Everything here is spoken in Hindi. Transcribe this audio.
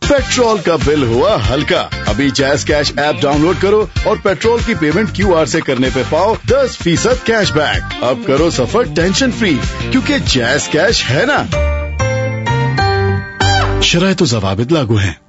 पेट्रोल का बिल हुआ हल्का। अभी जैस कैश ऐप डाउनलोड करो और पेट्रोल की पेमेंट QR से करने पे पाओ 10% कैशबैक। अब करो सफर टेंशन फ्री, क्योंकि जैस कैश है ना। शराइत व ज़वाबित लागू हैं।